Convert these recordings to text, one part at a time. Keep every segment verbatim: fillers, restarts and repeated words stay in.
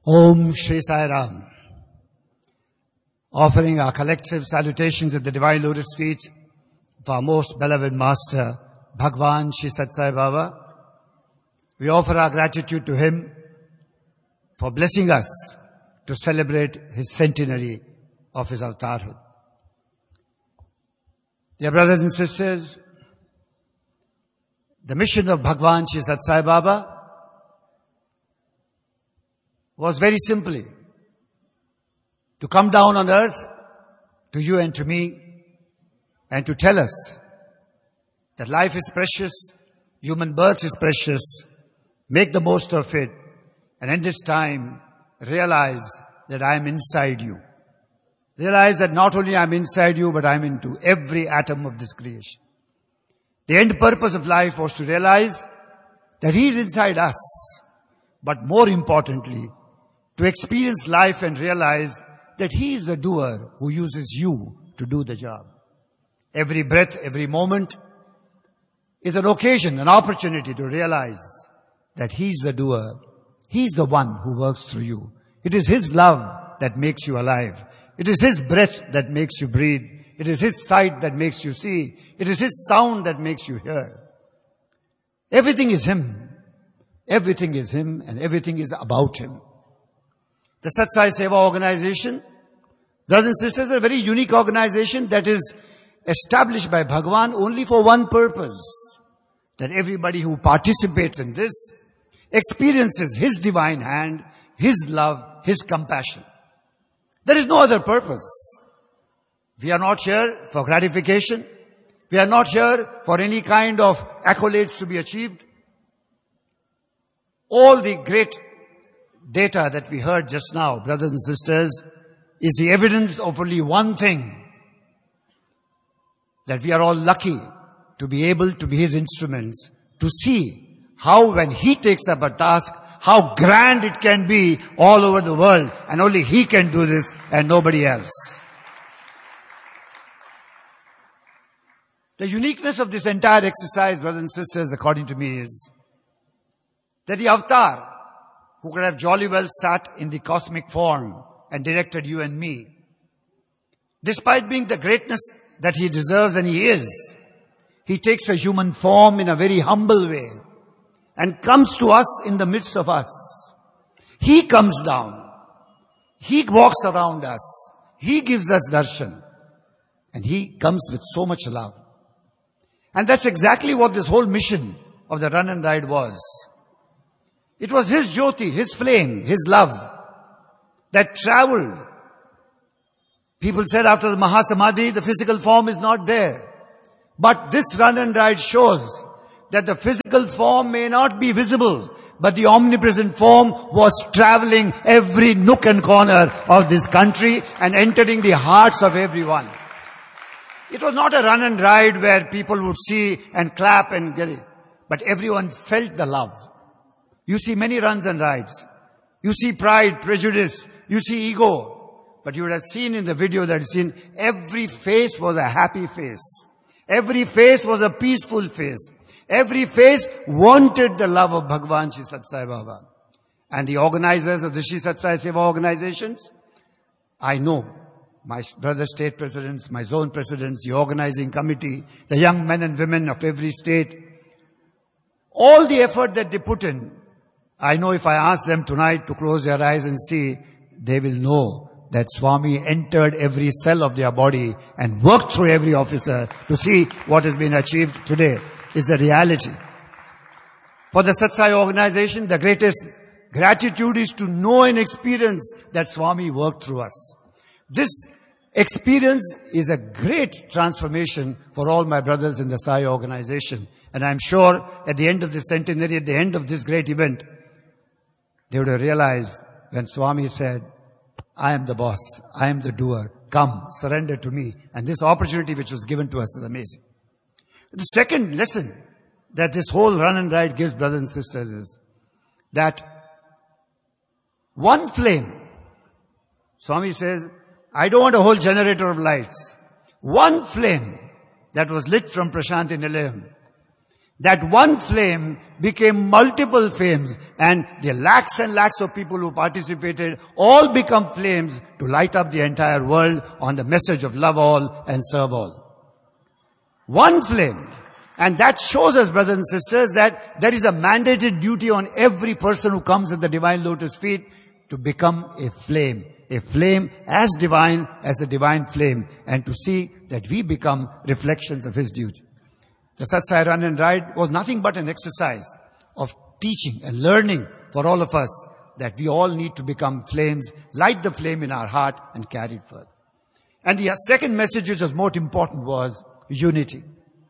Om Shri Sai Ram. Offering our collective salutations at the Divine Lotus feet of our most beloved Master, Bhagwan Shri Sathya Sai Baba. We offer our gratitude to him for blessing us to celebrate his centenary of his avatarhood. Dear brothers and sisters, the mission of Bhagwan Shri Sathya Sai Baba was very simply to come down on earth to you and to me and to tell us that life is precious, human birth is precious, make the most of it, and in this time realize that I am inside you. Realize that not only I am inside you, but I am into every atom of this creation. The end purpose of life was to realize that he is inside us, but more importantly, to experience life and realize that he is the doer who uses you to do the job. Every breath, every moment is an occasion, an opportunity to realize that he's the doer. He's the one who works through you. It is his love that makes you alive. It is his breath that makes you breathe. It is his sight that makes you see. It is his sound that makes you hear. Everything is him. Everything is him and everything is about him. The Sathya Sai Seva organization, brothers and sisters, is a very unique organization that is established by Bhagwan only for one purpose. That everybody who participates in this experiences his divine hand, his love, his compassion. There is no other purpose. We are not here for gratification. We are not here for any kind of accolades to be achieved. All the great data that we heard just now, brothers and sisters, is the evidence of only one thing. That we are all lucky to be able to be his instruments, to see how when he takes up a task, how grand it can be all over the world, and only he can do this and nobody else. The uniqueness of this entire exercise, brothers and sisters, according to me, is that the avatar, who could have jolly well sat in the cosmic form and directed you and me, despite being the greatness that he deserves and he is, he takes a human form in a very humble way and comes to us in the midst of us. He comes down. He walks around us. He gives us darshan. And he comes with so much love. And that's exactly what this whole mission of the run and ride was. It was his jyoti, his flame, his love that traveled. People said after the Mahasamadhi, the physical form is not there. But this run and ride shows that the physical form may not be visible, but the omnipresent form was traveling every nook and corner of this country and entering the hearts of everyone. It was not a run and ride where people would see and clap and get it, but everyone felt the love. You see many runs and rides. You see pride, prejudice. You see ego. But you would have seen in the video that you've seen, every face was a happy face. Every face was a peaceful face. Every face wanted the love of Bhagwan Shri Sathya Sai Baba. And the organizers of the Shri Sathya Sai Seva organizations, I know my brother state presidents, my zone presidents, the organizing committee, the young men and women of every state, all the effort that they put in, I know if I ask them tonight to close their eyes and see, they will know that Swami entered every cell of their body and worked through every officer to see what has been achieved today is the reality. For the Sathya Sai organization, the greatest gratitude is to know and experience that Swami worked through us. This experience is a great transformation for all my brothers in the Sai organization. And I'm sure at the end of this centenary, at the end of this great event, they would have realized when Swami said, I am the boss, I am the doer, come, surrender to me. And this opportunity which was given to us is amazing. The second lesson that this whole run and ride gives, brothers and sisters, is that one flame, Swami says, I don't want a whole generator of lights. One flame that was lit from Prashanti Nilayam that one flame became multiple flames, and the lakhs and lakhs of people who participated all become flames to light up the entire world on the message of love all and serve all. One flame. And that shows us, brothers and sisters, that there is a mandated duty on every person who comes at the divine lotus feet to become a flame. A flame as divine as the divine flame, and to see that we become reflections of His duty. The Sat Sai Run and Ride was nothing but an exercise of teaching and learning for all of us that we all need to become flames, light the flame in our heart and carry it further. And the second message which was most important was unity.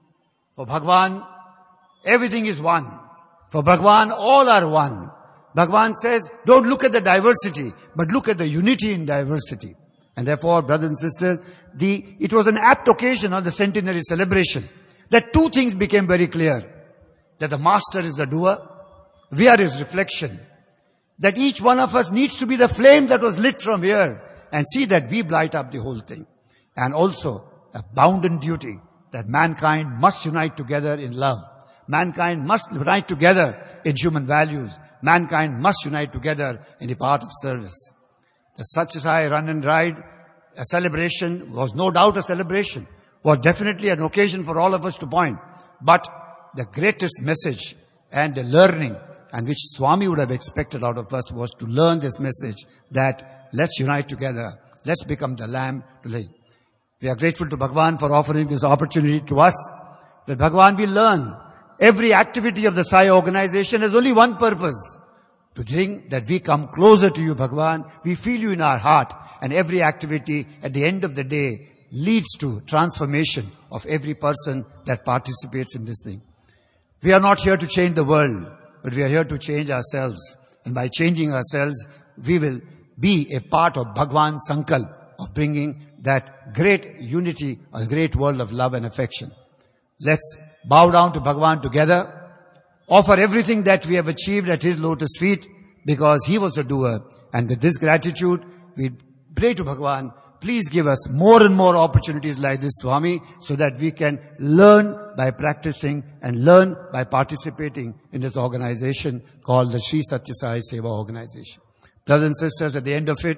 For Bhagwan, everything is one. For Bhagwan, all are one. Bhagwan says, don't look at the diversity, but look at the unity in diversity. And therefore, brothers and sisters, the, it was an apt occasion on the centenary celebration that two things became very clear. That the Master is the doer, we are His reflection. That each one of us needs to be the flame that was lit from here, and see that we light up the whole thing. And also, a bounden duty that mankind must unite together in love. Mankind must unite together in human values. Mankind must unite together in the path of service. The Sat Sai Run and Ride, a celebration, was no doubt a celebration, was definitely an occasion for all of us to point. But the greatest message and the learning, and which Swami would have expected out of us, was to learn this message that let's unite together, let's become the lamb to lay. We are grateful to Bhagwan for offering this opportunity to us, that Bhagwan will learn every activity of the Sai organization has only one purpose, to bring that we come closer to you, Bhagwan. We feel you in our heart, and every activity at the end of the day leads to transformation of every person that participates in this thing. We are not here to change the world, but we are here to change ourselves. And by changing ourselves, we will be a part of Bhagwan's Sankalp of bringing that great unity, a great world of love and affection. Let's bow down to Bhagwan together, offer everything that we have achieved at His lotus feet, because He was the doer. And with this gratitude, we pray to Bhagwan, please give us more and more opportunities like this, Swami, so that we can learn by practicing and learn by participating in this organization called the Sri Satya Sai Seva Organization. Brothers and sisters, at the end of it,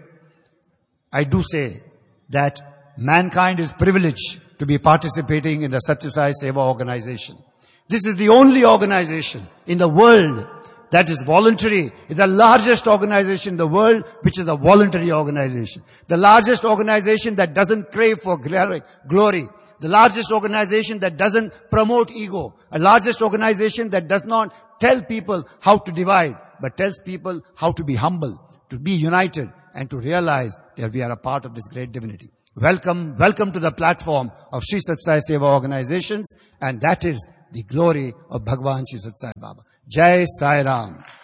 I do say that mankind is privileged to be participating in the Satya Sai Seva Organization. This is the only organization in the world that is voluntary. It's the largest organization in the world which is a voluntary organization. The largest organization that doesn't crave for glory. The largest organization that doesn't promote ego. A largest organization that does not tell people how to divide, but tells people how to be humble, to be united, and to realize that we are a part of this great divinity. Welcome, welcome to the platform of Sri Satya Sai Seva Organizations, and that is the glory of Bhagwan Sri Satya Sai Baba. Jai Sai Ram.